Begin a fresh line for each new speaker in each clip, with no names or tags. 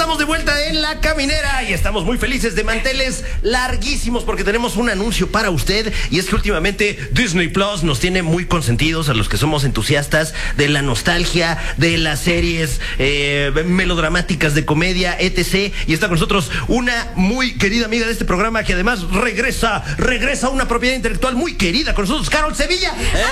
Estamos de vuelta en La Caminera y estamos muy felices de manteles larguísimos porque tenemos un anuncio para usted y es que últimamente Disney Plus nos tiene muy consentidos a los que somos entusiastas de la nostalgia, de las series melodramáticas de comedia, etc. Y está con nosotros una muy querida amiga de este programa que además regresa a una propiedad intelectual muy querida con nosotros, Carol Sevilla.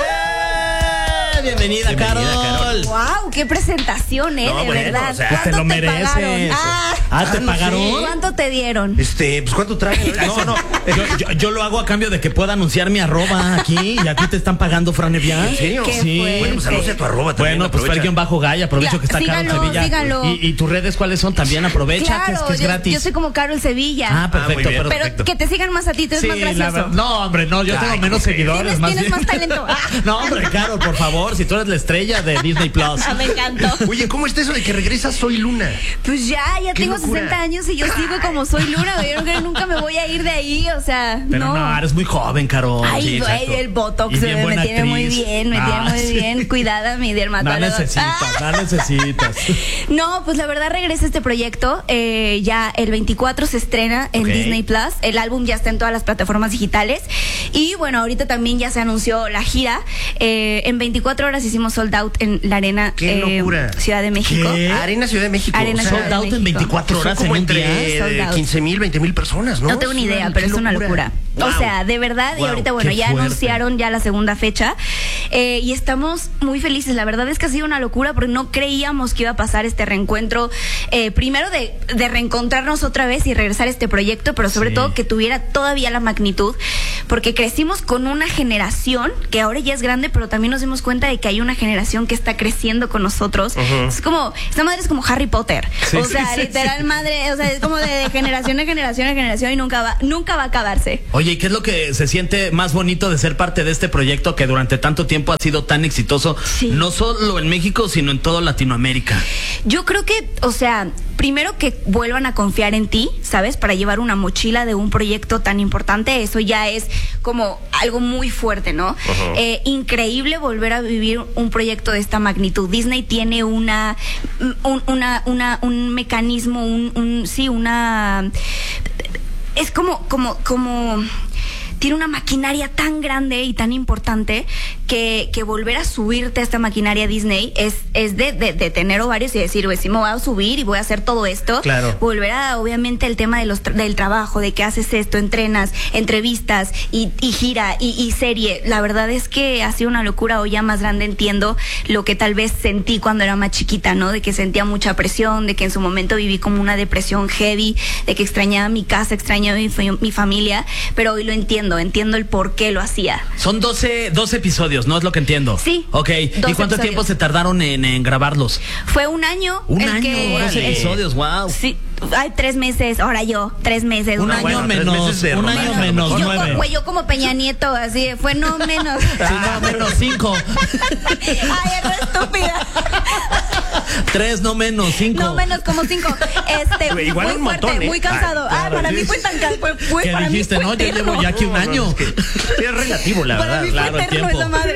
Bienvenida, Carol.
Wow, qué presentación, de verdad.
O sea,
¿Cuánto
te lo mereces.
pagaron?
¿Te pagaron?
¿Cuánto te dieron?
Pues ¿cuánto trae? No.
Yo lo hago a cambio de que pueda anunciar mi arroba aquí y a ti te están pagando, Fran Evia.
¿En serio?
Qué
Sí.
fuerte.
Bueno, pues anuncia tu arroba también.
Bueno, pues
aprovecha.
Fer-Gay, aprovecho que está
Síganlo,
Carol Sevilla.
síganlo.
¿Y tus redes cuáles son? También aprovecha,
Claro,
que es gratis.
yo soy como Carol Sevilla.
Ah, perfecto,
muy bien.
pero
perfecto.
que te sigan más a ti, tú eres más gracioso.
No, hombre, no, yo tengo menos seguidores.
Tienes
bien.
más talento.
No, hombre, Carol, por favor, si tú eres la estrella de Disney Plus.
Me encantó.
Oye, ¿cómo está eso de que regresa Soy Luna?
Pues ya
Qué
tengo
locura.
60 años y yo sigo como Soy Luna, güey. Yo creo que nunca me voy a ir de ahí, o sea,
Pero no, eres muy joven, Carol.
Ay,
Sí,
güey,
exacto.
el Botox
Y bien
me
buena
tiene muy
actriz.
bien, muy bien. Cuidada mi
No
dermatólogo.
necesitas.
No, pues la verdad regresa este proyecto. Ya el 24 se estrena en
Ok.
Disney Plus. El álbum ya está en todas las plataformas digitales. Y bueno, ahorita también ya se anunció la gira. En 24 horas hicimos sold out en la arena
¡Qué locura!
Ciudad de México.
¿Qué?
Arena Ciudad de México.
Arena
o sea,
Ciudad
Sold out en 24
son
horas en
como
un día.
entre
Sold out.
15,000, 20,000 personas, ¿no?
No tengo ni idea, pero es una locura.
Wow.
O sea, de verdad,
Wow,
y ahorita, bueno,
qué
ya
fuerte.
anunciaron ya la segunda fecha y estamos muy felices. La verdad es que ha sido una locura porque no creíamos que iba a pasar este reencuentro, primero de reencontrarnos otra vez y regresar a este proyecto, pero sobre
Sí.
todo que tuviera todavía la magnitud, porque crecimos con una generación que ahora ya es grande, pero también nos dimos cuenta de que hay una generación que está creciendo con nosotros. Es como, esta madre es como Harry Potter.
Sí,
o
sí,
sea,
sí,
literal
sí.
madre, o sea, es como de generación en generación en generación y nunca va a acabarse.
Oye, ¿y qué es lo que se siente más bonito de ser parte de este proyecto que durante tanto tiempo ha sido tan exitoso,
Sí.
no solo en México, sino en toda Latinoamérica?
Yo creo que, o sea, primero que vuelvan a confiar en ti, ¿sabes? Para llevar una mochila de un proyecto tan importante, eso ya es como algo muy fuerte, ¿no? Increíble volver a vivir un proyecto de esta magnitud. Disney tiene un mecanismo, es como tiene una maquinaria tan grande y tan importante que volver a subirte a esta maquinaria Disney es de tener ovarios y decir, güey, sí me voy a subir y voy a hacer todo esto.
Claro.
Volver a, obviamente, el tema del trabajo, de que haces esto, entrenas, entrevistas y gira y serie. La verdad es que ha sido una locura. Hoy ya más grande entiendo lo que tal vez sentí cuando era más chiquita, ¿no? De que sentía mucha presión, de que en su momento viví como una depresión heavy, de que extrañaba mi casa, extrañaba mi familia, pero hoy lo entiendo el por qué lo hacía.
Son 12 episodios, ¿no? Es lo que entiendo.
Sí,
Ok. ¿Y
12
cuánto
episodios.
tiempo se tardaron en grabarlos?
Fue un año.
Un
el
año,
que,
12 episodios, wow.
Sí, hay 3 meses, ahora yo, 3 meses.
Un año
bueno, 3
menos,
meses de
un
romance,
año
a lo
menos
mejor.
Yo,
9.
güey, yo como Peña Nieto, así, fue no menos.
Sí, no, menos 5.
Ay, era estúpida.
3, no menos 5.
No menos como 5.
Güey, igual
muy
un
fuerte,
montón, ¿eh?
muy cansado.
Claro,
Para
sí.
mí fue tan fue
¿Qué
para mí
dijiste?
fue
No, yo
eterno.
llevo ya aquí un año.
Es que es relativo, la
Para
verdad.
mí fue
claro, el
eterno
tiempo.
esa madre.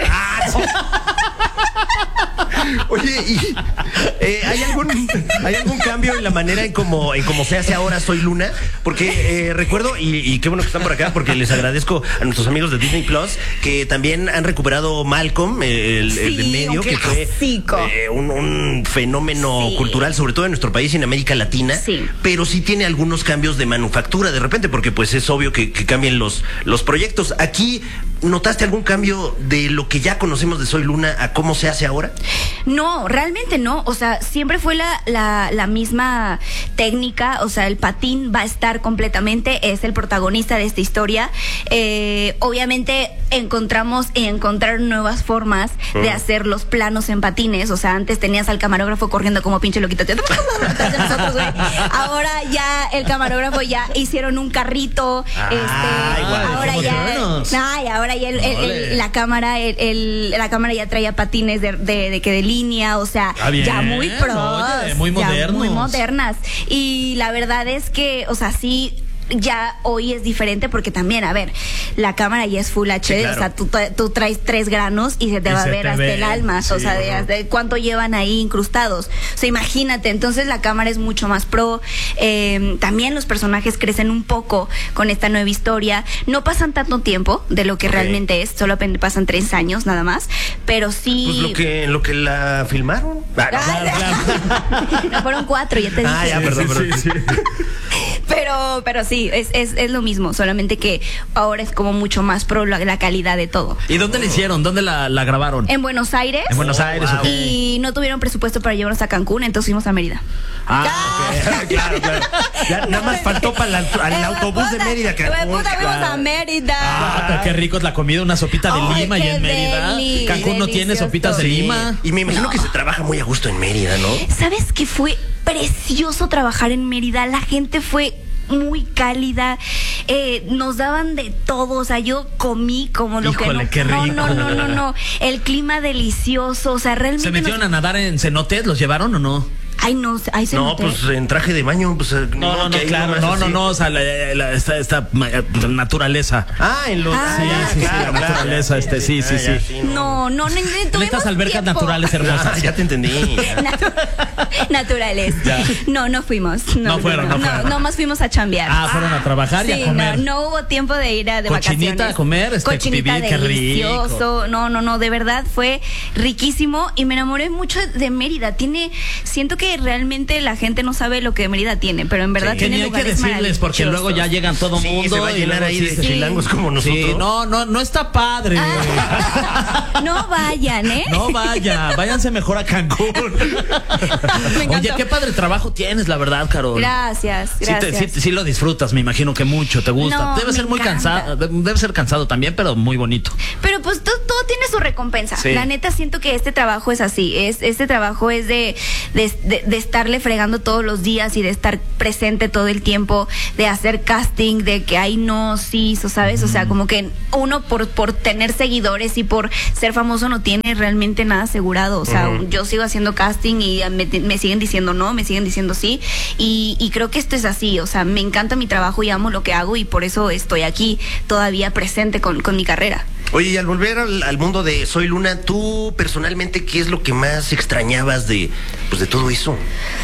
Oye, y ¿hay algún cambio en la manera en cómo se hace ahora Soy Luna? Porque recuerdo, y qué bueno que están por acá, porque les agradezco a nuestros amigos de Disney Plus, que también han recuperado Malcolm, el de
Sí,
medio,
un
que fue
clásico.
un fenómeno
Sí.
cultural, sobre todo en nuestro país y en América Latina.
Sí.
Pero sí tiene algunos cambios de manufactura de repente, porque pues es obvio que cambien los proyectos. Aquí, ¿notaste algún cambio de lo que ya conocemos de Soy Luna a cómo se hace ahora?
No, realmente no. O sea, siempre fue la misma técnica. O sea, el patín va a estar completamente. Es el protagonista de esta historia. Obviamente encontraron nuevas formas de hacer los planos en patines. O sea, antes tenías al camarógrafo corriendo como pinche loquito. Detrás de nosotros, güey. Ahora ya el camarógrafo ya hicieron un carrito.
igual,
Ahora
como
ya.
modernos.
Ahora ya
Ole.
la cámara ya traía patines de línea, o sea,
Ah, bien.
ya muy pros,
Oye, muy
ya
modernos.
muy modernas. Y la verdad es que, o sea, sí ya hoy es diferente porque también, a ver, la cámara ya es Full HD,
Sí, claro.
o sea, tú traes 3 granos y se te va a ver hasta el alma,
sí,
o sea, de cuánto llevan ahí incrustados. O sea, imagínate, entonces la cámara es mucho más pro. También los personajes crecen un poco con esta nueva historia. No pasan tanto tiempo de lo que realmente es, solo pasan 3 años nada más, pero sí.
Pues lo que la filmaron.
No, fueron 4, ya te dije.
Ya, perdón.
Pero sí, es lo mismo, solamente que ahora es como mucho más pro la calidad de todo.
¿Y dónde la hicieron? ¿Dónde la grabaron?
En Buenos Aires.
En Buenos Aires,
wow.
ok.
Y no tuvieron presupuesto para llevarnos a Cancún, entonces fuimos a Mérida.
Claro. Ya, nada más faltó para el autobús de Mérida.
Fuimos a Mérida.
Pero qué rico es la comida, una sopita de
Ay,
Lima y
qué
en Mérida.
deli,
Cancún no tiene
delicioso.
sopitas de
Sí.
Lima.
Y me imagino que se trabaja muy a gusto en Mérida, ¿no?
¿Sabes qué fue precioso trabajar en Mérida? La gente fue muy cálida, nos daban de todo, o sea, yo comí como lo
Híjole,
que no.
qué rico.
No, el clima delicioso, o sea, realmente.
¿Se metieron a nadar en cenotes? ¿Los llevaron o no?
Ay, no, ahí se
No,
noté.
pues en traje de baño, pues.
No,
que ahí
claro,
nomás así.
no, o sea, esta naturaleza.
En los.
Sí, la naturaleza, sí.
No,
En estas albercas
tiempo.
naturales hermosas.
Ya te entendí.
Naturales.
Ya.
No fuimos.
No fueron.
No, más fuimos a chambear.
Fueron a trabajar y a
Sí,
comer.
no hubo tiempo de ir de
Cochinita
vacaciones.
a comer,
Cochinita
pibil, qué
delicioso. No, de verdad fue riquísimo y me enamoré mucho de Mérida. Siento que realmente la gente no sabe lo que Mérida tiene, pero en verdad
Sí.
Que
tiene
ni hay que
lugares
decirles porque
maravillosos.
luego ya llegan todo
Sí,
mundo
se va a
y
llenar
luego
ahí de
sí,
chilangos como nosotros.
Sí, no está padre.
No vayan, ¿eh?
No váyanse mejor a Cancún.
Me encantó.
Oye, qué padre trabajo tienes, la verdad, Carol.
Gracias.
Sí lo disfrutas, me imagino que mucho, te gusta.
No,
Debe
me
ser muy
encanta.
cansado, debe ser cansado también, pero muy bonito.
Pero pues todo tiene su recompensa.
Sí.
La neta siento que este trabajo es así. Este trabajo es de estarle fregando todos los días y de estar presente todo el tiempo, de hacer casting, de que hay no, sí, ¿sabes? O sea, como que uno por tener seguidores y por ser famoso no tiene realmente nada asegurado. O sea, yo sigo haciendo casting y me siguen diciendo no, me siguen diciendo sí. Y creo que esto es así. O sea, me encanta mi trabajo y amo lo que hago y por eso estoy aquí todavía presente con mi carrera.
Oye, y al volver al mundo de Soy Luna, tú personalmente, ¿qué es lo que más extrañabas de todo eso?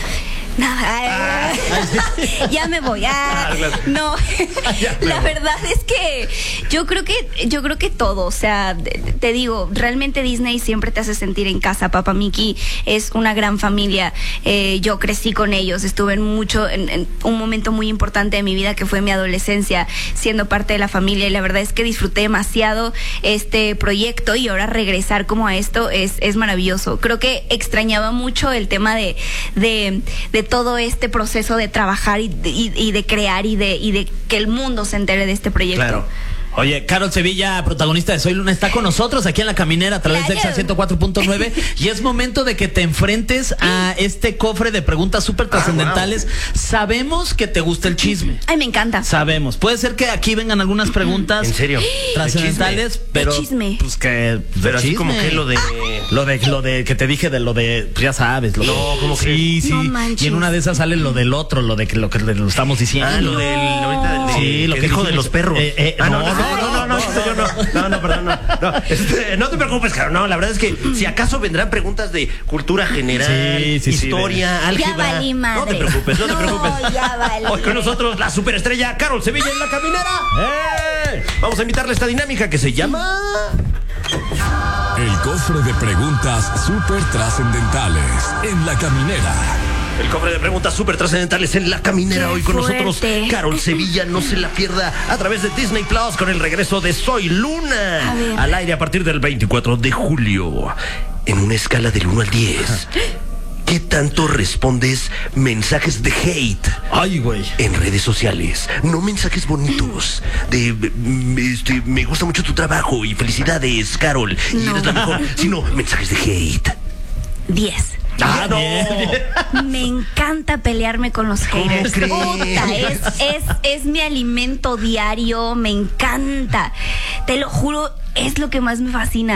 Nada, ya me voy. No, la verdad es que yo creo que todo, o sea, te digo, realmente Disney siempre te hace sentir en casa. Papá Mickey es una gran familia. Yo crecí con ellos, estuve en un momento muy importante de mi vida que fue mi adolescencia, siendo parte de la familia, y la verdad es que disfruté demasiado este proyecto y ahora regresar como a esto es maravilloso. Creo que extrañaba mucho el tema de todo este proceso de trabajar y de crear y de que el mundo se entere de este proyecto.
Claro.
Oye, Carol Sevilla, protagonista de Soy Luna, está con nosotros aquí en La Caminera a través de Exa 104.9 y es momento de que te enfrentes a este cofre de preguntas súper trascendentales. Sabemos que te gusta el chisme.
Ay, me encanta.
Sabemos. Puede ser que aquí vengan algunas preguntas
¿En serio?
trascendentales, pero
chisme.
pues que
Pero así
chisme.
como que lo de...
que te dije de lo de, pues ya sabes, lo
No, ¿cómo
sí,
crees?
sí.
No manches.
Y en una de esas sale lo del otro, lo que lo estamos diciendo.
lo del... Ahorita del
Sí, lo que
dijo de
dijimos.
los perros. No te preocupes, Caro. No, la verdad es que si acaso vendrán preguntas de cultura general,
Sí,
historia, álgebra.
Ya valí madre.
No te preocupes.
Ya valí.
Hoy con nosotros la superestrella Carol Sevilla en La Caminera. Vamos a invitarle a esta dinámica que se llama...
El cofre de preguntas súper trascendentales en La Caminera.
El cofre de preguntas súper trascendentales en La Caminera.
Qué
Hoy con nosotros
fuerte.
Carol Sevilla. No se la pierda a través de Disney Plus con el regreso de Soy Luna.
A ver.
Al aire a partir del 24 de julio. En una escala del 1 al 10. ¿Qué tanto respondes mensajes de hate?
Ay, güey.
En redes sociales, no mensajes bonitos de me gusta mucho tu trabajo y felicidades, Carol, y
No.
eres la mejor, sino mensajes de hate.
10.
No.
Me encanta pelearme con los haters.
crees?
Puta, es mi alimento diario, me encanta. Te lo juro, es lo que más me fascina.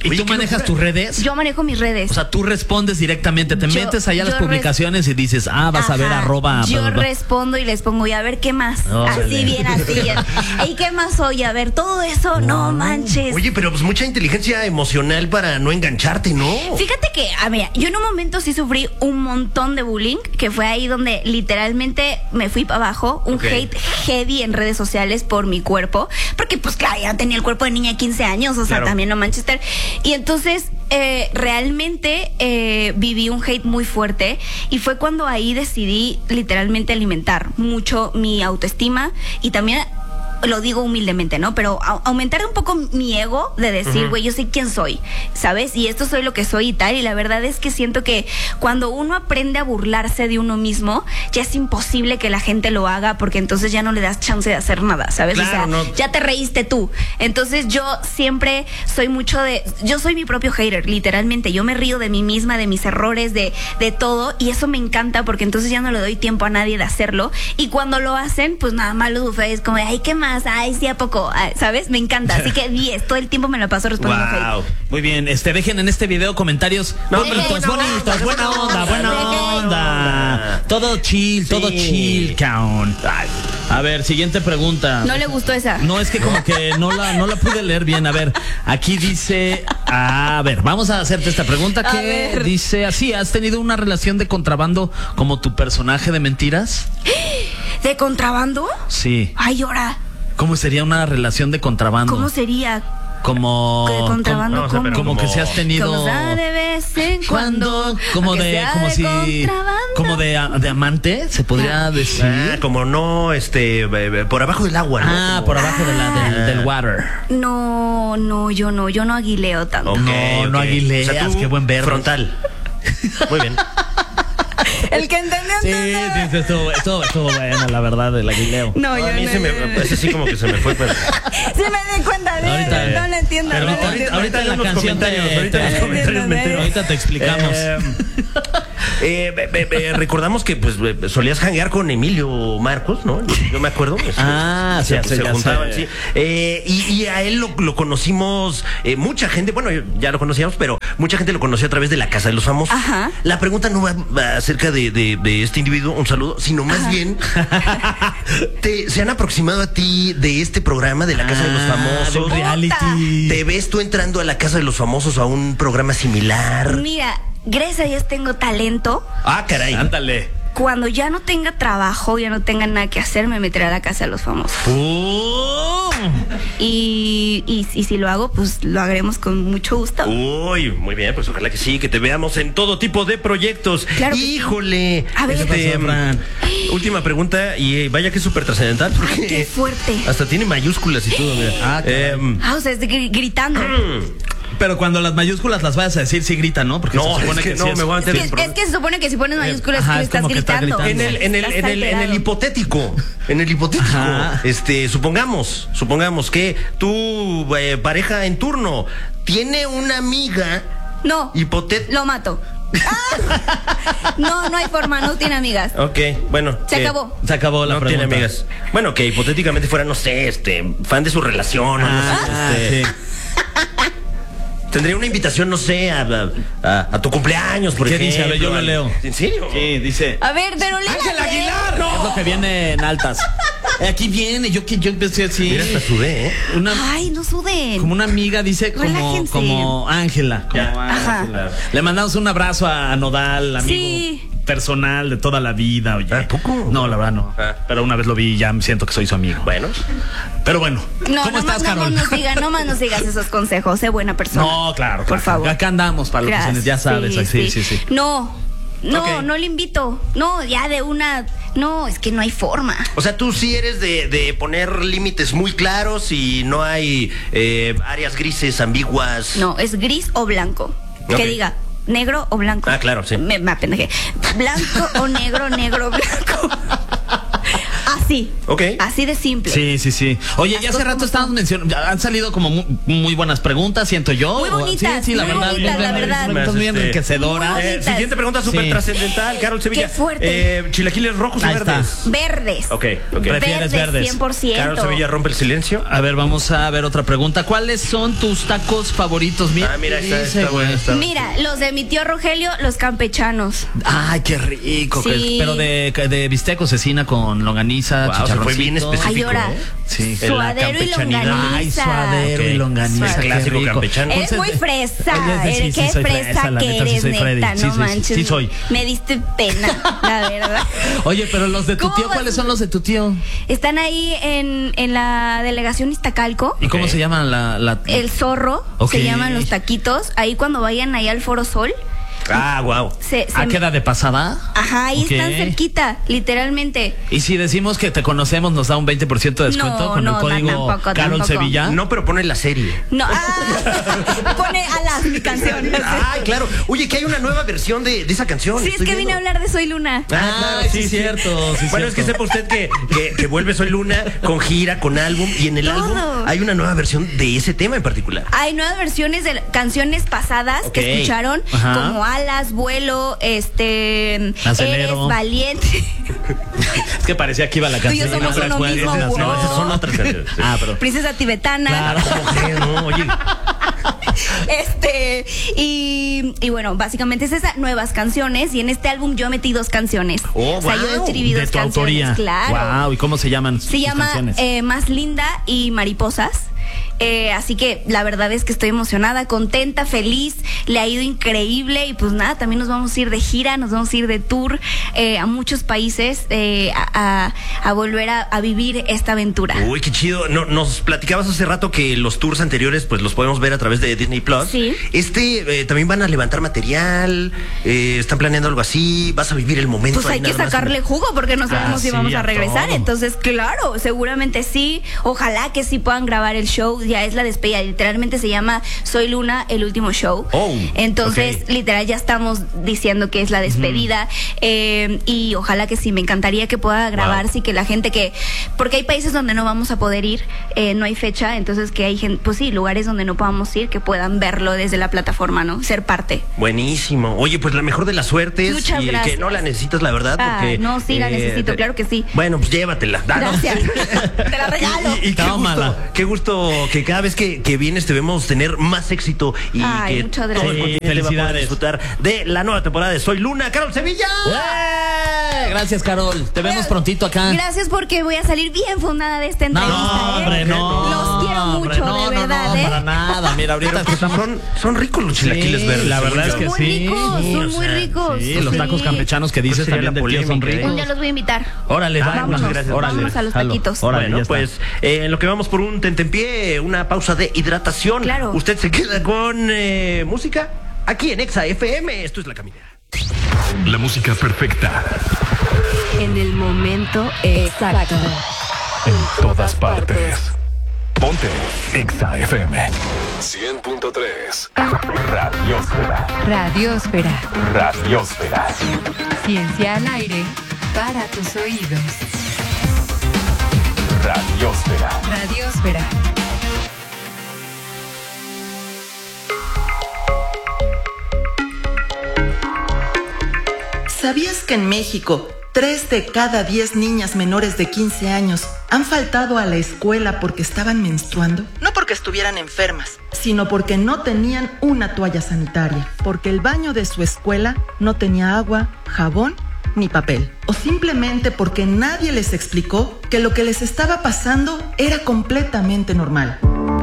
¿Y
Oye,
tú
qué
manejas
locura.
tus redes?
Yo manejo mis redes.
O sea, tú respondes directamente, te metes allá a las
yo
publicaciones y dices, vas a ver
Ajá.
arroba.
Yo
bla, bla, bla.
respondo y les pongo, y a ver qué más.
Órale.
Así bien. ¿Y qué más hoy? A ver, todo eso, no manches.
Oye, pero pues mucha inteligencia emocional para no engancharte, ¿no?
Fíjate que, mira, yo en un momento sí sufrí un montón de bullying, que fue ahí donde literalmente me fui para abajo, un
Ok.
hate heavy en redes sociales por mi cuerpo, porque pues claro, ya tenía el cuerpo de niña de 15 años, o sea,
Claro.
también no Manchester. Y entonces, realmente viví un hate muy fuerte y fue cuando ahí decidí literalmente alimentar mucho mi autoestima y también... Lo digo humildemente, ¿no? Pero aumentar un poco mi ego de decir, güey, yo sé quién soy, ¿sabes? Y esto soy lo que soy y tal. Y la verdad es que siento que cuando uno aprende a burlarse de uno mismo, ya es imposible que la gente lo haga porque entonces ya no le das chance de hacer nada, ¿sabes?
Claro,
o sea,
no.
ya te reíste tú. Entonces yo siempre soy mucho de... Yo soy mi propio hater, literalmente. Yo me río de mí misma, de mis errores, de todo. Y eso me encanta porque entonces ya no le doy tiempo a nadie de hacerlo. Y cuando lo hacen, pues nada más lo bufé. Es como, ay, ¿qué más? Ay, sí, ¿a poco? ¿Sabes? Me encanta. Así que 10, todo el tiempo me lo paso respondiendo hate.
Wow.
Muy bien, dejen en este video comentarios bonitos, buena onda. Todo chill, count. A ver, siguiente pregunta.
¿No le gustó esa?
No, es que como que no la pude leer bien. A ver, aquí dice, a ver, vamos a hacerte esta pregunta
A
que
ver.
dice así, ¿has tenido una relación de contrabando como tu personaje de mentiras?
¿De contrabando?
Sí.
Ay, ahora.
¿Cómo sería una relación de contrabando?
¿Cómo sería?
Como
¿De contrabando?
no, o sea,
¿Cómo?
pero
como que si has tenido
Como sea de vez en cuando.
como
aunque
de
sea
como
de
si
contrabando.
como de amante se podría decir.
Como no, por abajo del agua, ¿no? Como-
Por abajo del water.
No, yo no aguileo tanto.
Ok,
No
ok.
aguileas,
O sea, tú,
qué buen verbo.
Frontal. Muy bien.
El que entendió,
Sí,
entendió.
estuvo bueno, la verdad, del aguileo.
No, yo
A mí
no.
se me, ese sí como que se me fue, pero...
Sí me di cuenta de
Ahorita,
no lo entiendo.
pero
no lo entiendo.
ahorita en la
en los
canción
comentarios, ahorita en los comentarios me entero.
ahorita te explicamos.
Recordamos que pues solías janguear con Emilio Marcos, ¿no? Yo me acuerdo.
Sí,
se
ya
juntaban,
sé.
sí. Y a él lo conocimos, mucha gente, bueno, ya lo conocíamos, pero mucha gente lo conoció a través de la Casa de los Famosos.
Ajá.
La pregunta no va acerca de este individuo, un saludo, sino más bien, ¿se han aproximado a ti de este programa de la Casa de los
de
Famosos?
un reality.
¿Te ves tú entrando a la Casa de los Famosos a un programa similar?
Mira, gracias a Dios tengo talento.
Ah, caray.
Ándale.
Cuando ya no tenga trabajo, ya no tenga nada que hacer, me meteré a la Casa de los Famosos. Y si lo hago, pues lo haremos con mucho gusto.
Uy, muy bien, pues ojalá que sí, que te veamos en todo tipo de proyectos.
Claro que sí.
Híjole.
A ver.
¿Qué pasó, Fran?
Última pregunta, y vaya que es súper trascendental, porque
Ay, qué fuerte.
hasta tiene mayúsculas y todo. Mira.
caray.
O sea, es gritando.
Pero cuando las mayúsculas las vayas a decir, sí grita, ¿no? Porque
No,
se supone
es que
que
no,
sí es-
me voy a meter
Es que se supone que si pones mayúsculas
Ajá,
que
es
estás
como que estás
gritando.
gritando.
En el
Estás
hipotético,
Ajá.
supongamos que tu pareja en turno tiene una amiga
No,
hipotética.
lo mato. No hay forma, no tiene amigas.
Ok, bueno.
Se acabó.
Se acabó la
no
pregunta.
tiene amigas. Bueno, que hipotéticamente fuera, no sé, fan de su relación. o no sé,
sí.
Tendría una invitación, no sé, a tu cumpleaños, por
¿Qué
ejemplo.
dice? A ver, yo lo leo.
¿En serio?
Sí, dice.
A ver, pero le
¡Ángel Aguilar!
Es lo que viene en altas. Aquí viene, yo empecé así.
Mira, hasta sudé, ¿eh?
Ay, no suden.
Como una amiga dice,
Relájense.
como Ángela.
Ya.
Ajá.
Le mandamos un abrazo a Nodal, amigo
Sí.
personal de toda la vida. Oye.
¿A poco?
No, la verdad no.
Ah.
Pero una vez lo vi y ya me siento que soy su amigo.
Bueno.
Pero bueno,
No,
¿cómo estás, Carol?
nomás no sigas esos consejos, sé buena persona.
No, claro,
Por favor.
Acá andamos para lo que se
Gracias.
ya sabes. Sí.
No,
Ok.
no le invito. No, ya de una. No, es que no hay forma.
O sea, tú sí eres de poner límites muy claros y no hay áreas grises, ambiguas.
No, es gris o blanco.
Ok.
Que diga negro o blanco.
Ah, claro, sí.
Me apendejé. Blanco o negro, negro, blanco. Así.
Ok.
Así de simple.
Sí. Oye,
Las
ya hace
cosas
rato
como
estábamos
son.
mencionando, han salido como muy buenas preguntas, siento yo.
Muy bonitas,
Sí, la
muy
verdad.
bonitas, la verdad.
Preguntas muy enriquecedoras.
Muy bonitas.
Siguiente pregunta súper
Sí.
trascendental, Carol Sevilla.
Qué fuerte.
¿Chilaquiles rojos o
Ahí está.
verdes?
Verdes.
Ok.
Prefieres verdes.
100%.
Carol Sevilla rompe el silencio.
A ver, vamos a ver otra pregunta. ¿Cuáles son tus tacos favoritos?
Mira, está bueno.
Mira, los de mi tío Rogelio, los campechanos.
Ay, qué rico.
Sí.
Pero de bistec o cecina con longaniza,
Wow, se fue
chicharroncito.
bien específico.
Ay, ahora.
Sí.
Suadero y longaniza.
Ay, suadero y
Ok.
longaniza.
El
qué
clásico
rico.
campechano.
Eres muy fresa.
Oye, sí,
Qué
soy
fresa
la
que
neta, sí
eres,
soy Freddy.
neta,
Sí,
no
sí,
manches.
sí soy.
Me diste pena, la verdad.
Oye, pero los de tu
¿Cómo
tío,
vas?
¿cuáles son los de tu tío?
Están ahí en la delegación Iztacalco.
¿Y cómo se llaman la
El Zorro,
Ok.
se llaman los taquitos. Ahí cuando vayan ahí al Foro Sol,
Wow.
¿A qué edad de pasada?
Ajá, ahí
Ok.
están cerquita, literalmente.
Y si decimos que te conocemos, ¿nos da un 20% de descuento
No,
con
no,
el código
tampoco,
Carol
tampoco.
Sevilla?
No, pero pone la serie.
No, pone alas mi canción.
Ay, claro. Oye, que hay una nueva versión de esa canción.
Sí, es
estoy
que vine a
viendo.
hablar de Soy Luna.
Ah, sí, cierto. Sí,
Bueno, es que
cierto.
sepa usted que vuelve Soy Luna con gira, con álbum, y en el
Todo.
álbum hay una nueva versión de ese tema en particular.
Hay nuevas versiones de canciones pasadas
Ok.
que escucharon,
Ajá.
como Alas, Vuelo,
Acelero.
Eres Valiente.
Es que parecía que iba la
Tú y yo
canción.
somos uno mismo,
No,
wow.
esas son otras canciones.
Ah, pero.
Princesa Tibetana.
Claro.
¿Cómo crees? No, oye.
Y bueno, básicamente es esas nuevas canciones. Y en este álbum yo metí 2 canciones.
Oh,
O sea, yo
wow.
escribí
De
2
tu
canciones.
autoría.
Claro.
Wow, ¿y cómo se llaman?
Se
tus
llama
canciones?
Más Linda y Mariposas. Así que la verdad es que estoy emocionada, contenta, feliz, le ha ido increíble y pues nada, también nos vamos a ir de gira, nos vamos a ir de tour a muchos países a volver a vivir esta aventura.
Uy, qué chido. No, nos platicabas hace rato que los tours anteriores pues los podemos ver a través de Disney Plus.
Sí.
También van a levantar material, están planeando algo así, vas a vivir el momento.
Pues
ahí
hay que
nada más.
sacarle jugo porque no sabemos si
sí,
vamos a
a
regresar.
todo.
Entonces, claro, seguramente sí. Ojalá que sí puedan grabar el show. Ya es la despedida. Literalmente se llama Soy Luna, el último show.
Oh,
Entonces,
ok.
literal, ya estamos diciendo que es la despedida. Y ojalá que sí. Me encantaría que pueda grabarse y que la gente porque hay países donde no vamos a poder ir, no hay fecha. Entonces, que hay gente, pues sí, lugares donde no podamos ir, que puedan verlo desde la plataforma, ¿no? Ser parte.
Buenísimo. Oye, pues la mejor de las suertes.
Muchas
y
gracias.
que no la necesitas, la verdad.
Ah,
Porque,
no, sí la necesito, claro que sí.
Bueno, pues llévatela. Ah, no.
Gracias. Te la regalo.
Y
Tómala.
qué gusto que cada vez que vienes te vemos tener más éxito y
Ay,
que
muchas
todo el
gracias.
continente va a poder
Felicidades.
disfrutar de la nueva temporada de Soy Luna. ¡Carol Sevilla!
¡Eh! Gracias, Carol. Te vemos prontito acá.
Gracias porque voy a salir bien fundada de esta entrevista.
No, hombre, no.
Los quiero
hombre,
mucho,
no,
de verdad,
no, para nada. Mira, ahorita que estamos.
Son ricos los chilaquiles
Sí,
verdes.
la verdad
según
es
yo.
que
Muy
sí.
ricos,
Sí,
son
o
muy
sea,
ricos.
Sí, los tacos campechanos que dices
sería
también
la
del tío son
polémica, ¿eh?
ricos.
Un día los voy a invitar.
Órale, va,
Vámonos,
muchas gracias. Órale,
vámonos a los
jalo.
taquitos.
Órale,
Bueno,
ya está.
pues en lo que vamos por un tentempié, una pausa de hidratación.
Claro.
Usted se queda con música aquí en Exa FM. Esto es La Caminera.
La música perfecta
En el momento exacto.
en todas partes. Ponte Exa FM 100.3 Radiosfera.
Radiosfera.
Radiosfera.
Ciencia al aire para tus oídos.
Radiosfera.
Radiosfera.
¿Sabías que en México 3 de cada 10 niñas menores de 15 años han faltado a la escuela porque estaban menstruando? No porque estuvieran enfermas, sino porque no tenían una toalla sanitaria, porque el baño de su escuela no tenía agua, jabón ni papel, o simplemente porque nadie les explicó que lo que les estaba pasando era completamente normal.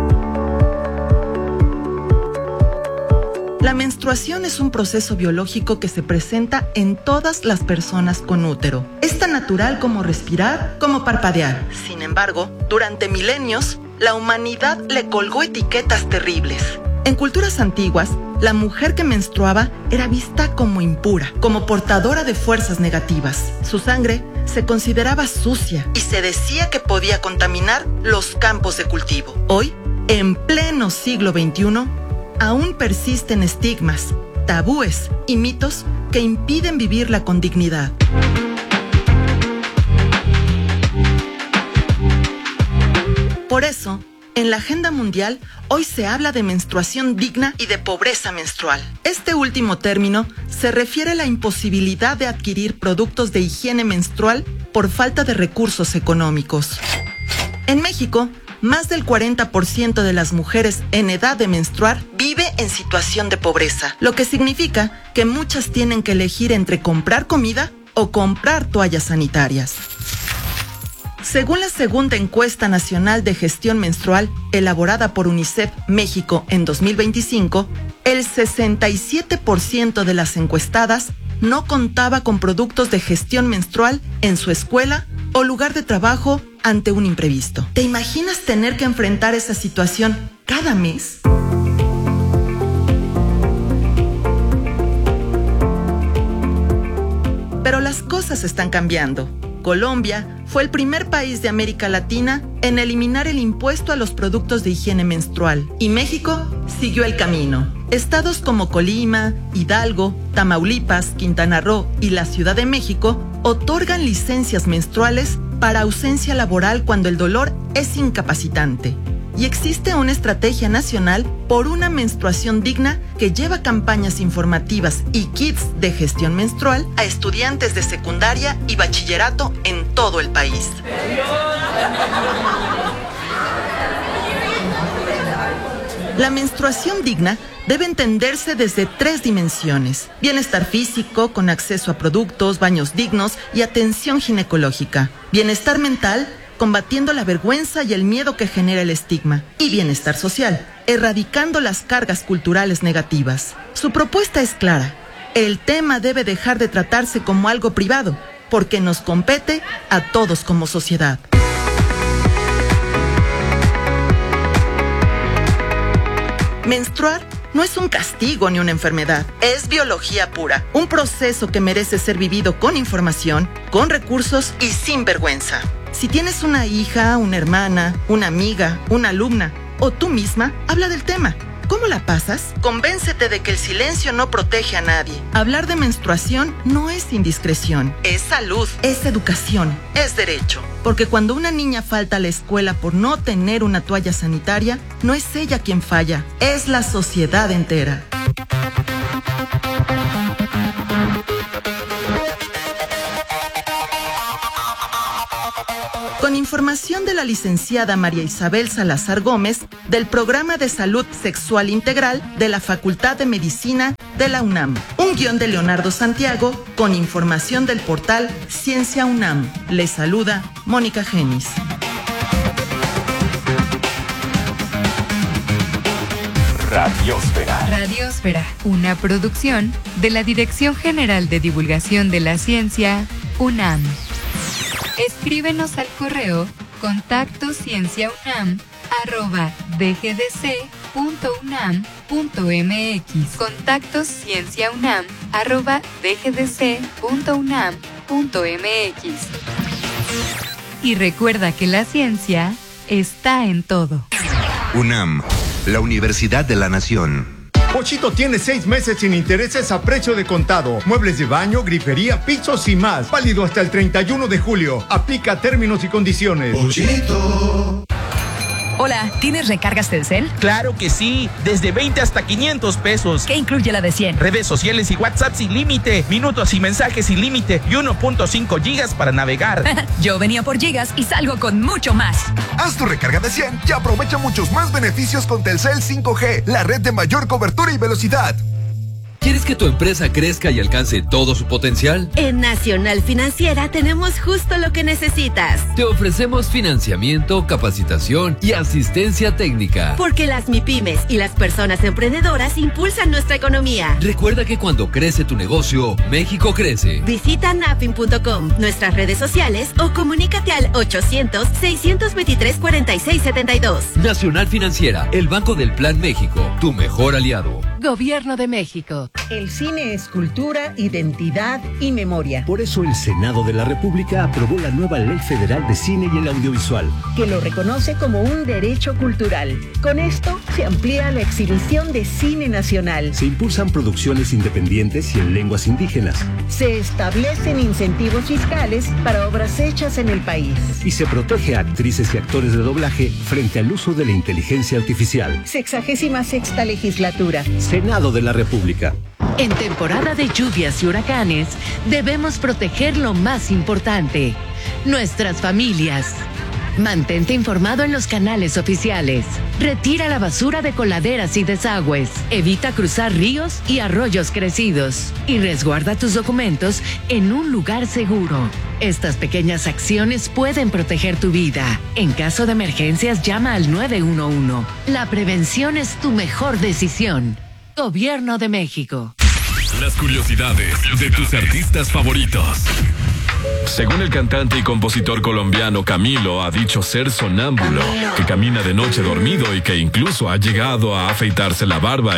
La menstruación es un proceso biológico que se presenta en todas las personas con útero. Es tan natural como respirar, como parpadear. Sin embargo, durante milenios, la humanidad le colgó etiquetas terribles. En culturas antiguas, la mujer que menstruaba era vista como impura, como portadora de fuerzas negativas. Su sangre se consideraba sucia y se decía que podía contaminar los campos de cultivo. Hoy, en pleno siglo XXI, aún persisten estigmas, tabúes y mitos que impiden vivirla con dignidad. En la agenda mundial, hoy se habla de menstruación digna y de pobreza menstrual. Este último término se refiere a la imposibilidad de adquirir productos de higiene menstrual por falta de recursos económicos. En México, más del 40% de las mujeres en edad de menstruar vive en situación de pobreza, lo que significa que muchas tienen que elegir entre comprar comida o comprar toallas sanitarias. Según la segunda encuesta nacional de gestión menstrual elaborada por UNICEF México en 2025, el 67% de las encuestadas no contaba con productos de gestión menstrual en su escuela o lugar de trabajo ante un imprevisto. ¿Te imaginas tener que enfrentar esa situación cada mes? Pero las cosas están cambiando. Colombia fue el primer país de América Latina en eliminar el impuesto a los productos de higiene menstrual, y México siguió el camino. Estados como Colima, Hidalgo, Tamaulipas, Quintana Roo y la Ciudad de México otorgan licencias menstruales para ausencia laboral cuando el dolor es incapacitante. Y existe una estrategia nacional por una menstruación digna que lleva campañas informativas y kits de gestión menstrual a estudiantes de secundaria y bachillerato en todo el país. La menstruación digna debe entenderse desde 3 dimensiones: bienestar físico, con acceso a productos, baños dignos y atención ginecológica; bienestar mental, combatiendo la vergüenza y el miedo que genera el estigma; y bienestar social, erradicando las cargas culturales negativas. Su propuesta es clara: el tema debe dejar de tratarse como algo privado, porque nos compete a todos como sociedad. Menstruar no es un castigo ni una enfermedad, es biología pura, un proceso que merece ser vivido con información, con recursos y sin vergüenza. Si tienes una hija, una hermana, una amiga, una alumna o tú misma, habla del tema. ¿Cómo la pasas? Convéncete de que el silencio no protege a nadie. Hablar de menstruación no es indiscreción, es salud, es educación, es derecho. Porque cuando una niña falta a la escuela por no tener una toalla sanitaria, no es ella quien falla, es la sociedad entera. Con información de la licenciada María Isabel Salazar Gómez, del Programa de Salud Sexual Integral de la Facultad de Medicina de la UNAM. Un guión de Leonardo Santiago, con información del portal Ciencia UNAM. Les saluda Mónica Genis.
Radiósfera.
Radiósfera, una producción de la Dirección General de Divulgación de la Ciencia, UNAM. Escríbenos al correo contactocienciaunam@dgdc.unam.mx. contactocienciaunam@dgdc.unam.mx. Y recuerda que la ciencia está en todo.
UNAM, la Universidad de la Nación.
Pochito tiene 6 meses sin intereses a precio de contado. Muebles de baño, grifería, pisos y más. Válido hasta el 31 de julio. Aplica términos y condiciones.
Pochito.
Hola, ¿tienes recargas Telcel?
Claro que sí, desde 20 hasta 500 pesos.
¿Qué incluye la de 100?
Redes sociales y WhatsApp sin límite, minutos y mensajes sin límite y 1.5 gigas para navegar.
Yo venía por gigas y salgo con mucho más.
Haz tu recarga de 100 y aprovecha muchos más beneficios con Telcel 5G, la red de mayor cobertura y velocidad.
¿Quieres que tu empresa crezca y alcance todo su potencial?
En Nacional Financiera tenemos justo lo que necesitas.
Te ofrecemos financiamiento, capacitación y asistencia técnica.
Porque las MIPYMES y las personas emprendedoras impulsan nuestra economía.
Recuerda que cuando crece tu negocio, México crece.
Visita napim.com, nuestras redes sociales o comunícate al 800-623-4672.
Nacional Financiera, el Banco del Plan México, tu mejor aliado.
Gobierno de México.
El cine es cultura, identidad y memoria.
Por eso el Senado de la República aprobó la nueva Ley Federal de Cine y el Audiovisual,
que lo reconoce como un derecho cultural. Con esto se amplía la exhibición de cine nacional.
Se impulsan producciones independientes y en lenguas indígenas.
Se establecen incentivos fiscales para obras hechas en el país.
Y se protege a actrices y actores de doblaje frente al uso de la inteligencia artificial.
66ª legislatura.
Senado de la República.
En temporada de lluvias y huracanes, debemos proteger lo más importante, nuestras familias. Mantente informado en los canales oficiales. Retira la basura de coladeras y desagües. Evita cruzar ríos y arroyos crecidos. Y resguarda tus documentos en un lugar seguro. Estas pequeñas acciones pueden proteger tu vida. En caso de emergencias, llama al 911. La prevención es tu mejor decisión. Gobierno de México.
Las curiosidades de tus artistas favoritos. Según el cantante y compositor colombiano Camilo, ha dicho ser sonámbulo, que camina de noche dormido y que incluso ha llegado a afeitarse la barba